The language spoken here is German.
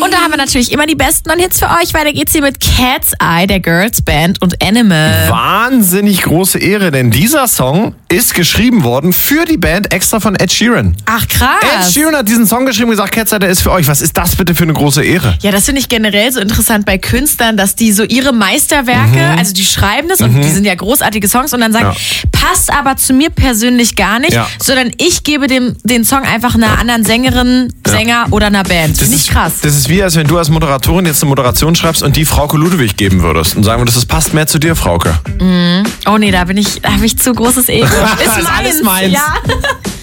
Und da haben wir natürlich immer die besten Hits für euch. Weiter geht's hier mit Cat's Eye, der Girls Band und Animal. Wahnsinnig große Ehre, denn dieser Song ist geschrieben worden für die Band extra von Ed Sheeran. Ach krass. Ed Sheeran hat diesen Song geschrieben und gesagt, Cat's Eye, der ist für euch. Was ist das bitte für eine große Ehre? Ja, das finde ich generell so interessant bei Künstlern, dass die so ihre Meisterwerke, also die schreiben das und die sind ja großartige Songs und dann sagen, passt aber zu mir persönlich gar nicht, sondern ich gebe den Song einfach einer anderen Sängerin, Sänger oder einer Band. Finde ich krass. Das ist wie, als wenn du als Moderatorin jetzt eine Moderation schreibst und die Frauke Ludewig geben würdest und sagen würdest, das passt mehr zu dir, Frauke. Oh nee, da habe ich zu großes Ego. Ist alles meins. Ja.